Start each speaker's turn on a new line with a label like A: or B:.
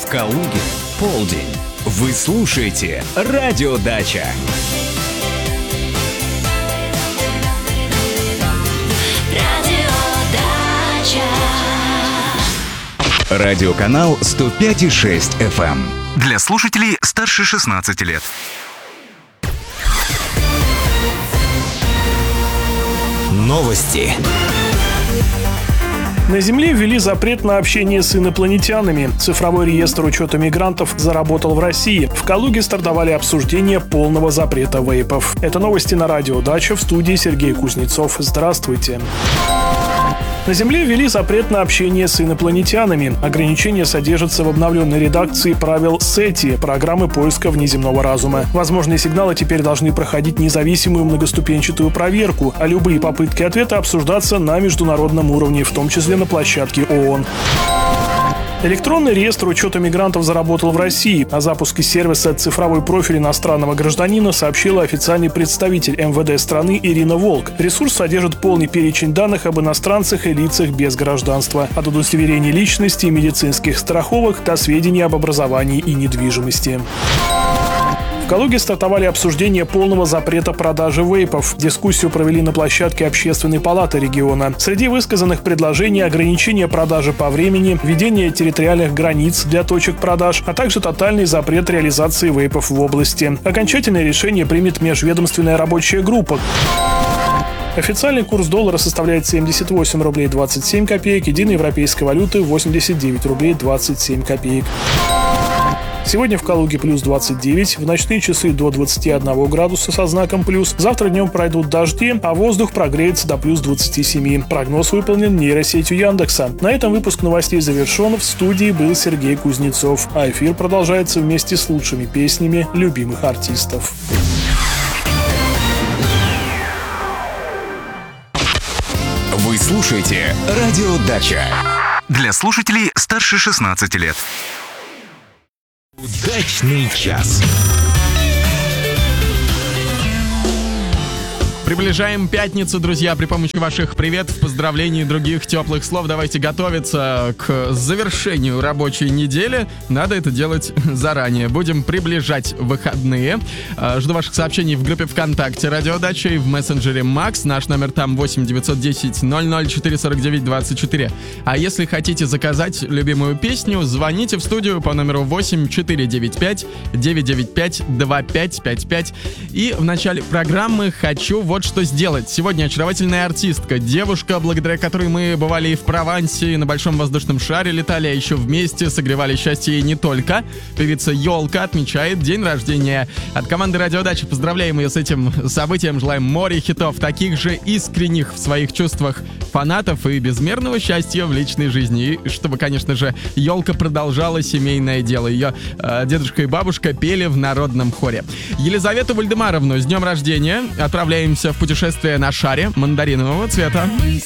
A: В Калуге полдень. Вы слушаете Радиодача. Радиоканал 105,6 FM. Для слушателей старше 16 лет. Новости.
B: На Земле ввели запрет на общение с инопланетянами. Цифровой реестр учета мигрантов заработал в России. В Калуге стартовали обсуждения полного запрета вейпов. Это новости на Радио Дача, в студии Сергей Кузнецов. Здравствуйте. На Земле ввели запрет на общение с инопланетянами. Ограничения содержатся в обновленной редакции правил SETI, программы поиска внеземного разума. Возможные сигналы теперь должны проходить независимую многоступенчатую проверку, а любые попытки ответа обсуждаться на международном уровне, в том числе на площадке ООН. Электронный реестр учета мигрантов заработал в России. О запуске сервиса «Цифровой профиль иностранного гражданина» сообщила официальный представитель МВД страны Ирина Волк. Ресурс содержит полный перечень данных об иностранцах и лицах без гражданства. От удостоверений личности, медицинских страховок до сведений об образовании и недвижимости. В Калуге стартовали обсуждения полного запрета продажи вейпов. Дискуссию провели на площадке Общественной палаты региона. Среди высказанных предложений ограничение продажи по времени, введение территориальных границ для точек продаж, а также тотальный запрет реализации вейпов в области. Окончательное решение примет межведомственная рабочая группа. Официальный курс доллара составляет 78 рублей 27 копеек, единой европейской валюты 89 рублей 27 копеек. Сегодня в Калуге плюс 29, в ночные часы до 21 градуса со знаком плюс. Завтра днем пройдут дожди, а воздух прогреется до плюс 27. Прогноз выполнен нейросетью Яндекса. На этом выпуск новостей завершен. В студии был Сергей Кузнецов. А эфир продолжается вместе с лучшими песнями любимых артистов.
A: Вы слушаете Радиодача. Для слушателей старше 16 лет. Удачный час.
C: Приближаем пятницу, друзья, при помощи ваших приветов, поздравлений и других теплых слов. Давайте готовиться к завершению рабочей недели. Надо это делать заранее. Будем приближать выходные. Жду ваших сообщений в группе ВКонтакте Радиодача и в мессенджере Макс. Наш номер там 8 910 004 49 24. А если хотите заказать любимую песню, звоните в студию по номеру 8 495 995 2555. И в начале программы хочу вот что сделать. Сегодня очаровательная артистка, девушка, благодаря которой мы бывали и в Провансе, и на большом воздушном шаре летали, а еще вместе согревали счастье и не только. Певица Ёлка отмечает день рождения. От команды Радиодачи поздравляем ее с этим событием, желаем море хитов, таких же искренних в своих чувствах фанатов и безмерного счастья в личной жизни. И чтобы, конечно же, Ёлка продолжала семейное дело. Ее дедушка и бабушка пели в народном хоре. Елизавету Вальдемаровну с днем рождения. Отправляемся в путешествие на шаре мандаринового цвета.
D: Мы